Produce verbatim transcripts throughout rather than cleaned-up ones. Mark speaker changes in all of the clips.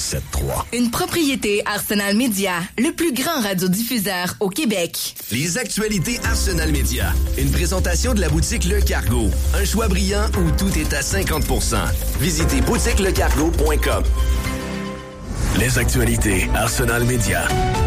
Speaker 1: sept trois.
Speaker 2: Une propriété Arsenal Media, le plus grand radiodiffuseur au Québec.
Speaker 3: Les actualités Arsenal Media. Une présentation de la boutique Le Cargo. Un choix brillant où tout est à cinquante pour cent. Visitez boutique le cargo point com.
Speaker 1: Les actualités Arsenal Media.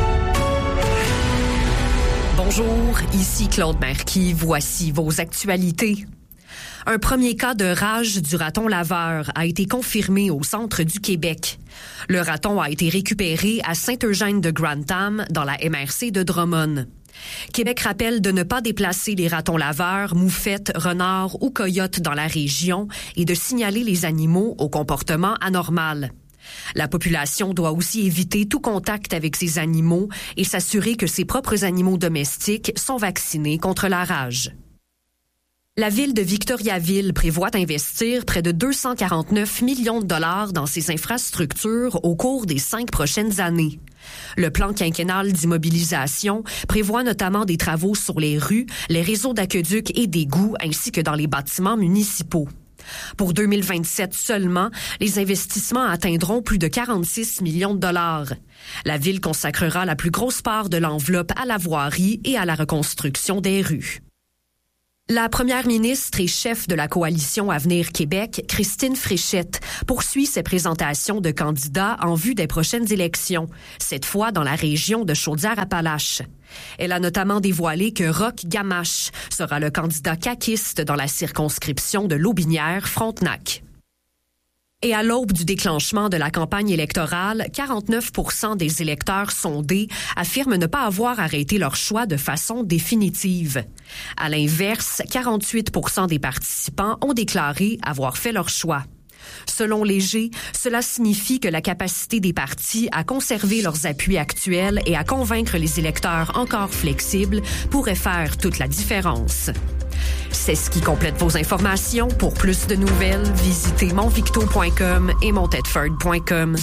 Speaker 4: Bonjour, ici Claude Marquis. Voici vos actualités. Un premier cas de rage du raton laveur a été confirmé au centre du Québec. Le raton a été récupéré à Saint-Eugène-de-Grantham, dans la M R C de Drummond. Québec rappelle de ne pas déplacer les ratons laveurs, moufettes, renards ou coyotes dans la région et de signaler les animaux au comportement anormal. La population doit aussi éviter tout contact avec ces animaux et s'assurer que ses propres animaux domestiques sont vaccinés contre la rage. La ville de Victoriaville prévoit investir près de deux cent quarante-neuf millions de dollars dans ses infrastructures au cours des cinq prochaines années. Le plan quinquennal d'immobilisation prévoit notamment des travaux sur les rues, les réseaux d'aqueducs et d'égouts ainsi que dans les bâtiments municipaux. Pour deux mille vingt-sept seulement, les investissements atteindront plus de quarante-six millions de dollars. La ville consacrera la plus grosse part de l'enveloppe à la voirie et à la reconstruction des rues. La première ministre et chef de la coalition Avenir Québec, Christine Fréchette, poursuit ses présentations de candidats en vue des prochaines élections, cette fois dans la région de Chaudière-Appalaches. Elle a notamment dévoilé que Roch Gamache sera le candidat caquiste dans la circonscription de Lotbinière-Frontenac. Et à l'aube du déclenchement de la campagne électorale, quarante-neuf pour cent des électeurs sondés affirment ne pas avoir arrêté leur choix de façon définitive. À l'inverse, quarante-huit pour cent des participants ont déclaré avoir fait leur choix. Selon Léger, cela signifie que la capacité des partis à conserver leurs appuis actuels et à convaincre les électeurs encore flexibles pourrait faire toute la différence. C'est ce qui complète vos informations. Pour plus de nouvelles, visitez monvicto point com et montedford point com.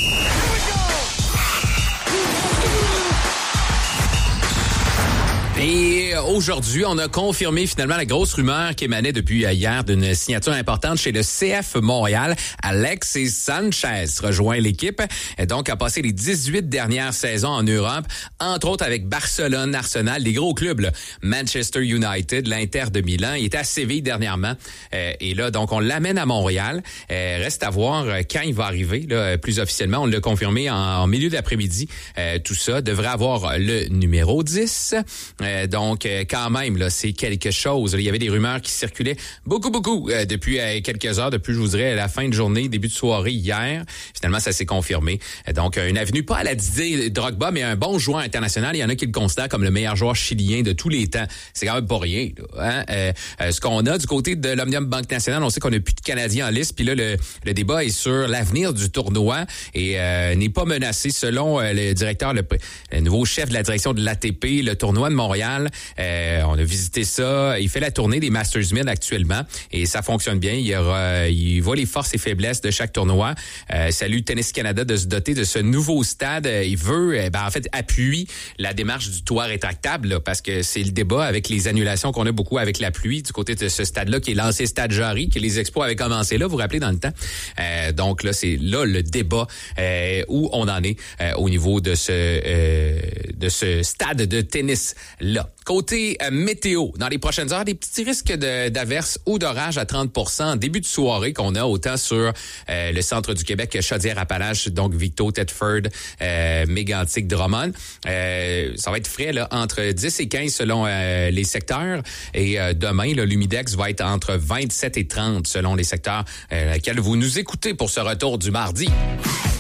Speaker 5: Et aujourd'hui, on a confirmé finalement la grosse rumeur qui émanait depuis hier d'une signature importante chez le C F Montréal. Alexis Sanchez rejoint l'équipe, et donc a passé les dix-huit dernières saisons en Europe, entre autres avec Barcelone, Arsenal, des gros clubs, là. Manchester United, l'Inter de Milan. Il était à Séville dernièrement. Euh, et là, donc, on l'amène à Montréal. Euh, reste à voir quand il va arriver, là, plus officiellement. On l'a confirmé en, en milieu d'après-midi. Euh, tout ça devrait avoir le numéro dix. Euh, donc, euh, quand même, là, c'est quelque chose. Il y avait des rumeurs qui circulaient beaucoup, beaucoup euh, depuis euh, quelques heures, depuis, je vous dirais, la fin de journée, début de soirée hier. Finalement, ça s'est confirmé. Euh, donc, une avenue, pas à la Didier Drogba, mais un bon joueur international. Il y en a qui le considèrent comme le meilleur joueur chilien de tous les temps. C'est quand même pas rien, là, hein? Euh, euh, ce qu'on a du côté de l'Omnium Banque Nationale, on sait qu'on n'a plus de Canadiens en liste. Puis là, le, le débat est sur l'avenir du tournoi et euh, n'est pas menacé. Selon euh, le directeur, le, le nouveau chef de la direction de l'A T P, le tournoi de Montréal, euh, on a visité ça. Il fait la tournée des Masters mille actuellement et ça fonctionne bien. Il, y aura, il voit les forces et faiblesses de chaque tournoi. Euh, salue Tennis Canada de se doter de ce nouveau stade. Il veut, ben, en fait, appuie la démarche du toit rétractable là, parce que c'est le débat avec les annulations qu'on a beaucoup avec la pluie du côté de ce stade-là qui est l'ancien stade Jarry, que les expos avaient commencé là, vous vous rappelez, dans le temps. Euh, donc là, c'est là le débat euh, où on en est euh, au niveau de ce euh, de ce stade de tennis-là. Côté euh, météo, dans les prochaines heures, des petits risques de, d'averses ou d'orage à trente pour cent en début de soirée qu'on a autant sur euh, le centre du Québec que Chaudière-Appalaches, donc Victo, Thetford, euh, Mégantic, Drummond. Euh, ça va être frais là, entre dix et quinze selon euh, les secteurs. Et euh, demain, là, l'humidex va être entre vingt-sept et trente selon les secteurs euh, lesquels vous nous écoutez pour ce retour du mardi.